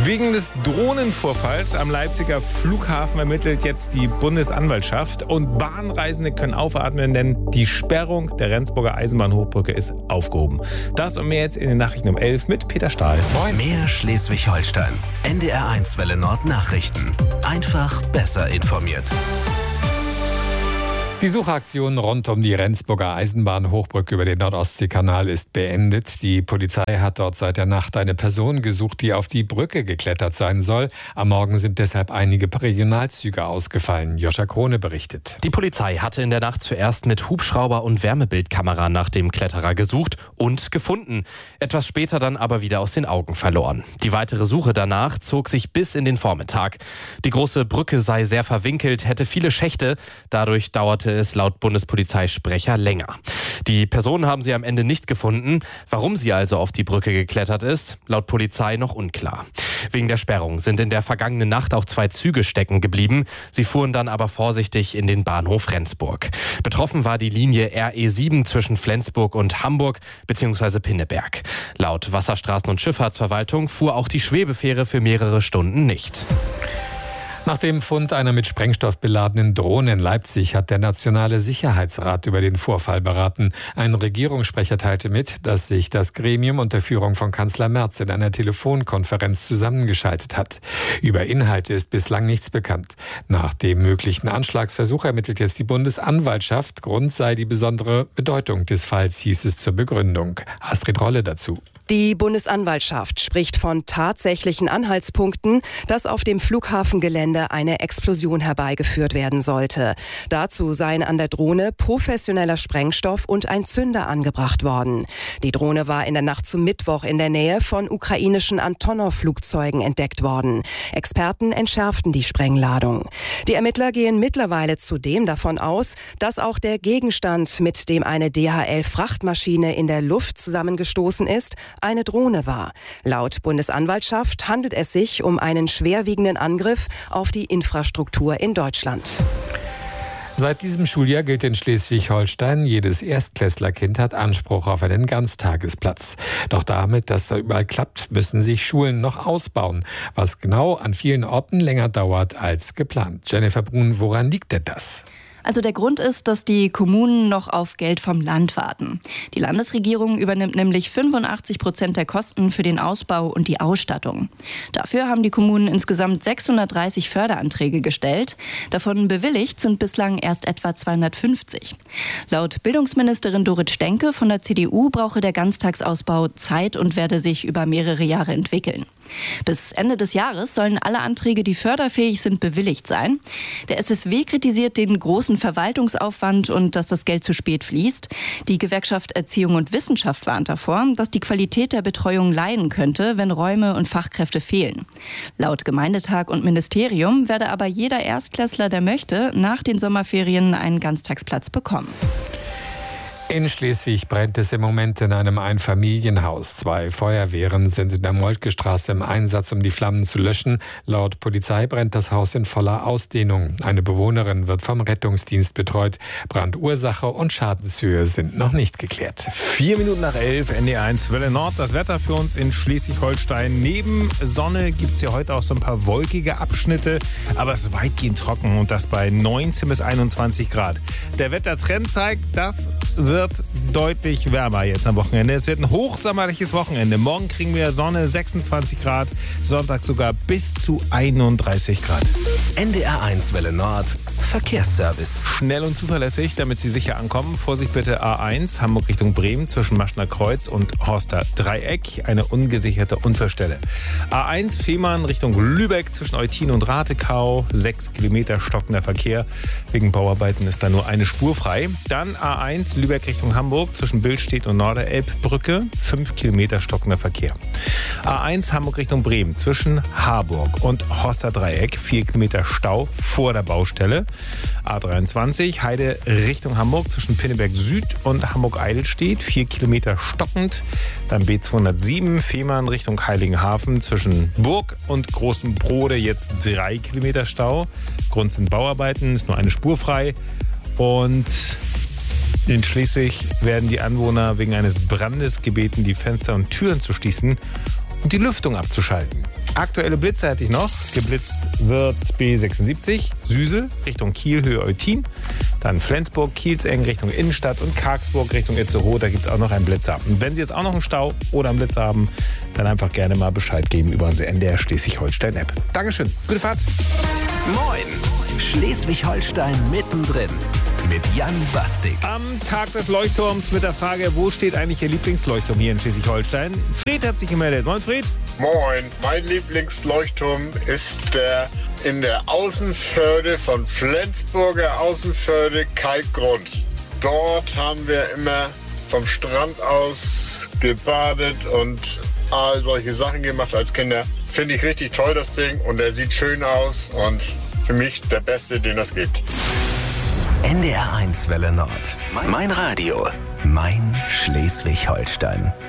Wegen des Drohnenvorfalls am Leipziger Flughafen ermittelt jetzt die Bundesanwaltschaft und Bahnreisende können aufatmen, denn die Sperrung der Rendsburger Eisenbahnhochbrücke ist aufgehoben. Das und mehr jetzt in den Nachrichten um 11 mit Peter Stahl. Moin. Mehr Schleswig-Holstein. NDR1 Welle Nord Nachrichten. Einfach besser informiert. Die Suchaktion rund um die Rendsburger Eisenbahnhochbrücke über den Nordostseekanal ist beendet. Die Polizei hat dort seit der Nacht eine Person gesucht, die auf die Brücke geklettert sein soll. Am Morgen sind deshalb einige Regionalzüge ausgefallen. Joscha Krone berichtet. Die Polizei hatte in der Nacht zuerst mit Hubschrauber und Wärmebildkamera nach dem Kletterer gesucht und gefunden. Etwas später dann aber wieder aus den Augen verloren. Die weitere Suche danach zog sich bis in den Vormittag. Die große Brücke sei sehr verwinkelt, hätte viele Schächte. Dadurch dauerte es laut Bundespolizeisprecher länger. Die Person haben sie am Ende nicht gefunden. Warum sie also auf die Brücke geklettert ist, laut Polizei noch unklar. Wegen der Sperrung sind in der vergangenen Nacht auch 2 Züge stecken geblieben. Sie fuhren dann aber vorsichtig in den Bahnhof Rendsburg. Betroffen war die Linie RE7 zwischen Flensburg und Hamburg bzw. Pinneberg. Laut Wasserstraßen- und Schifffahrtsverwaltung fuhr auch die Schwebefähre für mehrere Stunden nicht. Nach dem Fund einer mit Sprengstoff beladenen Drohne in Leipzig hat der Nationale Sicherheitsrat über den Vorfall beraten. Ein Regierungssprecher teilte mit, dass sich das Gremium unter Führung von Kanzler Merz in einer Telefonkonferenz zusammengeschaltet hat. Über Inhalte ist bislang nichts bekannt. Nach dem möglichen Anschlagsversuch ermittelt jetzt die Bundesanwaltschaft. Grund sei die besondere Bedeutung des Falls, hieß es zur Begründung. Astrid Rolle dazu. Die Bundesanwaltschaft spricht von tatsächlichen Anhaltspunkten, dass auf dem Flughafengelände eine Explosion herbeigeführt werden sollte. Dazu seien an der Drohne professioneller Sprengstoff und ein Zünder angebracht worden. Die Drohne war in der Nacht zum Mittwoch in der Nähe von ukrainischen Antonov-Flugzeugen entdeckt worden. Experten entschärften die Sprengladung. Die Ermittler gehen mittlerweile zudem davon aus, dass auch der Gegenstand, mit dem eine DHL-Frachtmaschine in der Luft zusammengestoßen ist, eine Drohne war. Laut Bundesanwaltschaft handelt es sich um einen schwerwiegenden Angriff auf die Infrastruktur in Deutschland. Seit diesem Schuljahr gilt in Schleswig-Holstein, jedes Erstklässlerkind hat Anspruch auf einen Ganztagesplatz. Doch damit das da überall klappt, müssen sich Schulen noch ausbauen, was genau an vielen Orten länger dauert als geplant. Jennifer Brun, woran liegt denn das? Also der Grund ist, dass die Kommunen noch auf Geld vom Land warten. Die Landesregierung übernimmt nämlich 85% der Kosten für den Ausbau und die Ausstattung. Dafür haben die Kommunen insgesamt 630 Förderanträge gestellt. Davon bewilligt sind bislang erst etwa 250. Laut Bildungsministerin Dorit Stenke von der CDU brauche der Ganztagsausbau Zeit und werde sich über mehrere Jahre entwickeln. Bis Ende des Jahres sollen alle Anträge, die förderfähig sind, bewilligt sein. Der SSW kritisiert den großen Verwaltungsaufwand und dass das Geld zu spät fließt. Die Gewerkschaft Erziehung und Wissenschaft warnt davor, dass die Qualität der Betreuung leiden könnte, wenn Räume und Fachkräfte fehlen. Laut Gemeindetag und Ministerium werde aber jeder Erstklässler, der möchte, nach den Sommerferien einen Ganztagsplatz bekommen. In Schleswig brennt es im Moment in einem Einfamilienhaus. 2 Feuerwehren sind in der Moltke-Straße im Einsatz, um die Flammen zu löschen. Laut Polizei brennt das Haus in voller Ausdehnung. Eine Bewohnerin wird vom Rettungsdienst betreut. Brandursache und Schadenshöhe sind noch nicht geklärt. 4 Minuten nach 11, NDR1 Welle Nord. Das Wetter für uns in Schleswig-Holstein. Neben Sonne gibt es hier heute auch so ein paar wolkige Abschnitte, aber es ist weitgehend trocken und das bei 19 bis 21 Grad. Der Wettertrend zeigt, das wird deutlich wärmer jetzt am Wochenende. Es wird ein hochsommerliches Wochenende. Morgen kriegen wir Sonne, 26 Grad, Sonntag sogar bis zu 31 Grad. NDR1 Welle Nord, Verkehrsservice. Schnell und zuverlässig, damit Sie sicher ankommen. Vorsicht bitte A1, Hamburg Richtung Bremen, zwischen Maschner Kreuz und Horster Dreieck. Eine ungesicherte Unfallstelle. A1, Fehmarn Richtung Lübeck, zwischen Eutin und Ratekau. 6 Kilometer stockender Verkehr. Wegen Bauarbeiten ist da nur eine Spur frei. Dann A1, Lübeck Richtung Hamburg, zwischen Billstedt und Norderelbbrücke. 5 Kilometer stockender Verkehr. A1, Hamburg Richtung Bremen, zwischen Harburg und Horster Dreieck. 4 Kilometer Stau vor der Baustelle. A23, Heide Richtung Hamburg, zwischen Pinneberg Süd und Hamburg-Eidelstedt. 4 Kilometer stockend. Dann B207, Fehmarn Richtung Heiligenhafen, zwischen Burg und Großen Brode jetzt 3 Kilometer Stau. Grund sind Bauarbeiten, ist nur eine Spur frei. Und in Schleswig werden die Anwohner wegen eines Brandes gebeten, die Fenster und Türen zu schließen und die Lüftung abzuschalten. Aktuelle Blitze hätte ich noch. Geblitzt wird B76, Süsel Richtung Kiel, Höhe Eutin. Dann Flensburg, Kielseng Richtung Innenstadt und Kargsburg Richtung Itzehoe. Da gibt es auch noch einen Blitzer. Und wenn Sie jetzt auch noch einen Stau oder einen Blitzer haben, dann einfach gerne mal Bescheid geben über unsere NDR Schleswig-Holstein-App. Dankeschön. Gute Fahrt. Moin, Schleswig-Holstein mittendrin. Mit Jan Bastik. Am Tag des Leuchtturms mit der Frage, wo steht eigentlich Ihr Lieblingsleuchtturm hier in Schleswig-Holstein? Fred hat sich gemeldet. Moin, Fred. Moin, mein Lieblingsleuchtturm ist der in der Außenförde von Flensburger Außenförde Kalkgrund. Dort haben wir immer vom Strand aus gebadet und all solche Sachen gemacht als Kinder. Finde ich richtig toll, das Ding, und er sieht schön aus und für mich der beste, den es gibt. NDR 1 Welle Nord. Mein Radio. Mein Schleswig-Holstein.